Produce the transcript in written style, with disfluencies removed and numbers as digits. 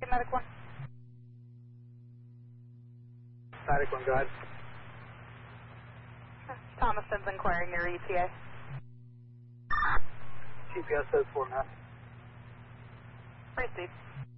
Medic 1. Medic 1, go ahead. Thomason's inquiring your ETA. GPS says 4 knots. Receive.